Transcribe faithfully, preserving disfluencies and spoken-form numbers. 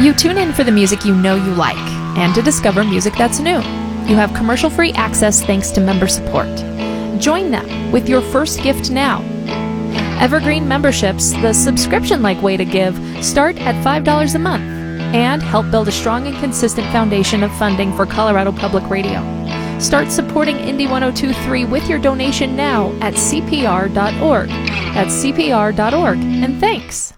You tune in for the music you know you like, and to discover music that's new. You have commercial-free access thanks to member support. Join them with your first gift now. Evergreen memberships, the subscription-like way to give, start at five dollars a month and help build a strong and consistent foundation of funding for Colorado Public Radio. Start supporting Indie one oh two point three with your donation now at C P R dot org. That's C P R dot org, and thanks.